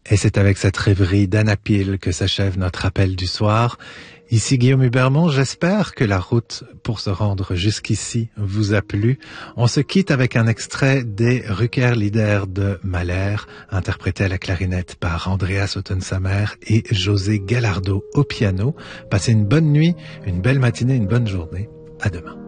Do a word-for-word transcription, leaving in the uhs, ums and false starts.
Et c'est avec cette rêverie d'Anna Peel que s'achève notre appel du soir. Ici Guillaume Hubermont, j'espère que la route pour se rendre jusqu'ici vous a plu. On se quitte avec un extrait des Rückerlieder de Mahler, interprété à la clarinette par Andreas Ottensamer et José Gallardo au piano. Passez une bonne nuit, une belle matinée, une bonne journée. À demain.